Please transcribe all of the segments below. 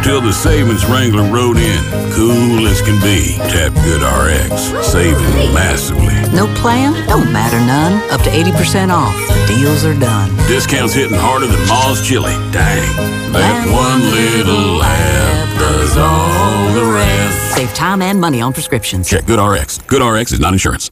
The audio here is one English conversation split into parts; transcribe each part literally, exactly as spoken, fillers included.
till the savings wrangler rode in. Cool as can be. Tap GoodRx. Saving massively. No plan? Don't matter none. Up to eighty percent off. The deals are done. Discounts hitting harder than Ma's chili. Dang. That one little app does all the rest. Save time and money on prescriptions. Check GoodRx. GoodRx is not insurance.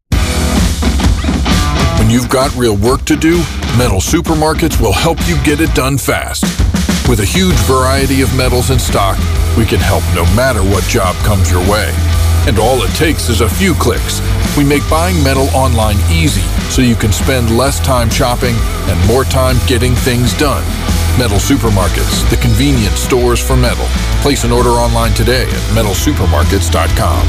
When you've got real work to do, Metal Supermarkets will help you get it done fast. With a huge variety of metals in stock, we can help no matter what job comes your way. And all it takes is a few clicks. We make buying metal online easy so you can spend less time shopping and more time getting things done. Metal Supermarkets, the convenience stores for metal. Place an order online today at metal supermarkets dot com.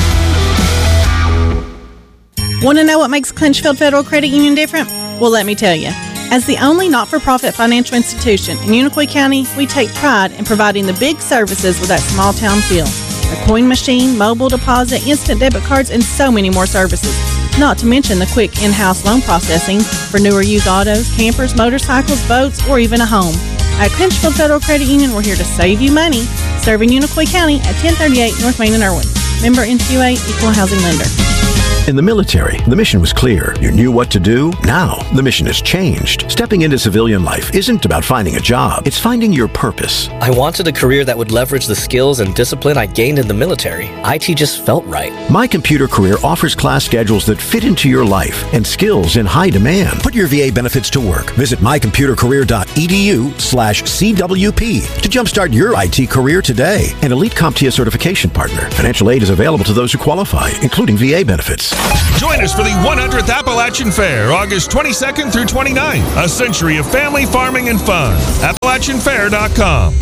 Want to know what makes Clinchfield Federal Credit Union different? Well, let me tell you. As the only not-for-profit financial institution in Unicoi County, we take pride in providing the big services with that small-town feel. A coin machine, mobile deposit, instant debit cards, and so many more services. Not to mention the quick in-house loan processing for newer used autos, campers, motorcycles, boats, or even a home. At Clinchfield Federal Credit Union, we're here to save you money. Serving Unicoi County at ten thirty-eight North Main in Irwin. Member N C U A, Equal Housing Lender. In the military, the mission was clear. You knew what to do. Now, the mission has changed. Stepping into civilian life isn't about finding a job. It's finding your purpose. I wanted a career that would leverage the skills and discipline I gained in the military. I T just felt right. My Computer Career offers class schedules that fit into your life and skills in high demand. Put your V A benefits to work. Visit my computer career dot e d u slash C W P to jumpstart your I T career today. An Elite CompTIA certification partner. Financial aid is available to those who qualify, including V A benefits. Join us for the one hundredth Appalachian Fair, August twenty-second through twenty-ninth. A century of family, farming, and fun. Appalachian Fair dot com.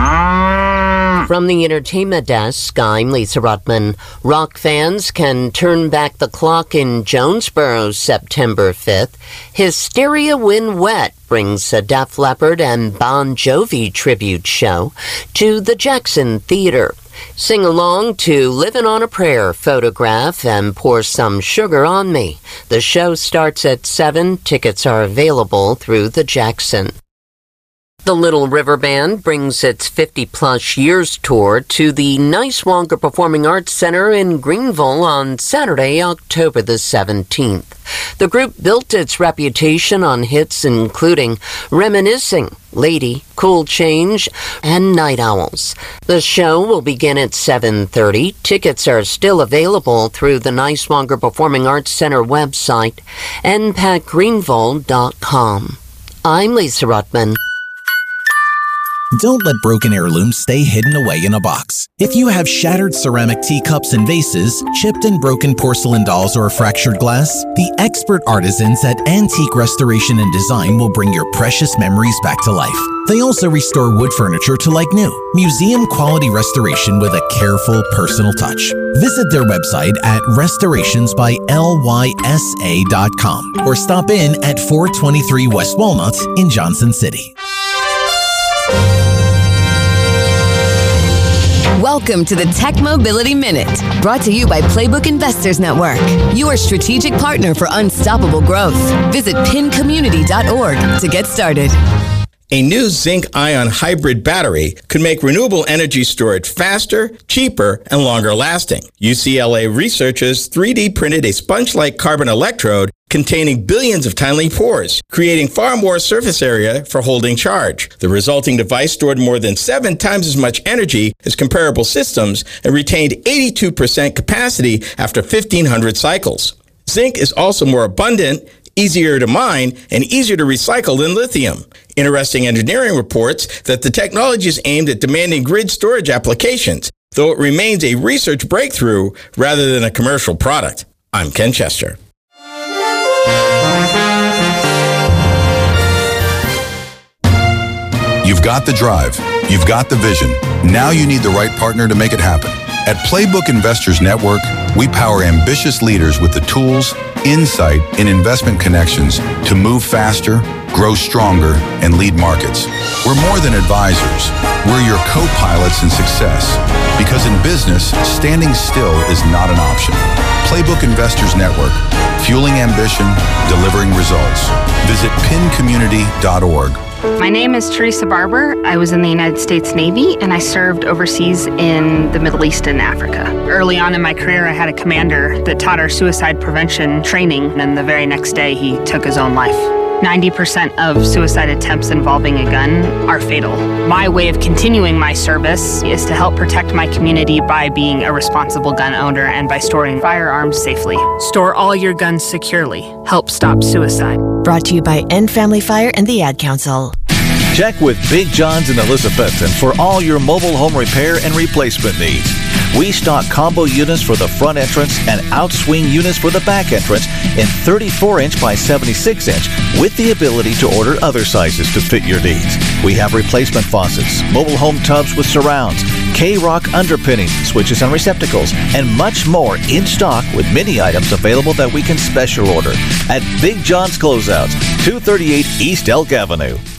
From the entertainment desk, I'm Lisa Ruttman. Rock fans can turn back the clock in Jonesboro September fifth. Hysteria When Wet brings a Def Leppard and Bon Jovi tribute show to the Jackson Theater. Sing along to Livin' on a Prayer, Photograph, and Pour Some Sugar on Me. The show starts at seven. Tickets are available through the Jackson. The Little River Band brings its fifty-plus years tour to the Niswonger Performing Arts Center in Greenville on Saturday, October the seventeenth. The group built its reputation on hits including Reminiscing, Lady, Cool Change, and Night Owls. The show will begin at seven thirty. Tickets are still available through the Niswonger Performing Arts Center website, n pac greenville dot com. I'm Lisa Ruttman. Don't let broken heirlooms stay hidden away in a box. If you have shattered ceramic teacups and vases, chipped and broken porcelain dolls, or fractured glass, the expert artisans at Antique Restoration and Design will bring your precious memories back to life. They also restore wood furniture to like new. Museum-quality restoration with a careful, personal touch. Visit their website at restorations by lysa dot com or stop in at four twenty-three West Walnut in Johnson City. Welcome to the Tech Mobility Minute, brought to you by Playbook Investors Network, your strategic partner for unstoppable growth. Visit pin community dot org to get started. A new zinc-ion hybrid battery could make renewable energy storage faster, cheaper, and longer lasting. U C L A researchers three D printed a sponge-like carbon electrode containing billions of tiny pores, creating far more surface area for holding charge. The resulting device stored more than seven times as much energy as comparable systems and retained eighty-two percent capacity after fifteen hundred cycles. Zinc is also more abundant, easier to mine, and easier to recycle than lithium. Interesting engineering reports that the technology is aimed at demanding grid storage applications, though it remains a research breakthrough rather than a commercial product. I'm Ken Chester. You've got the drive. You've got the vision. Now you need the right partner to make it happen. At Playbook Investors Network, we power ambitious leaders with the tools, insight, and investment connections to move faster, grow stronger, and lead markets. We're more than advisors. We're your co-pilots in success. Because in business, standing still is not an option. Playbook Investors Network, fueling ambition, delivering results. Visit pin community dot org My name is Teresa Barber. I was in the United States Navy, and I served overseas in the Middle East and Africa. Early on in my career, I had a commander that taught our suicide prevention training, and the very next day, he took his own life. ninety percent of suicide attempts involving a gun are fatal. My way of continuing my service is to help protect my community by being a responsible gun owner and by storing firearms safely. Store all your guns securely. Help stop suicide. Brought to you by End Family Fire and the Ad Council. Check with Big John's in Elizabethton for all your mobile home repair and replacement needs. We stock combo units for the front entrance and outswing units for the back entrance in thirty-four inch by seventy-six inch with the ability to order other sizes to fit your needs. We have replacement faucets, mobile home tubs with surrounds, K-Rock underpinning, switches and receptacles, and much more in stock with many items available that we can special order at Big John's Closeouts, two thirty-eight East Elk Avenue.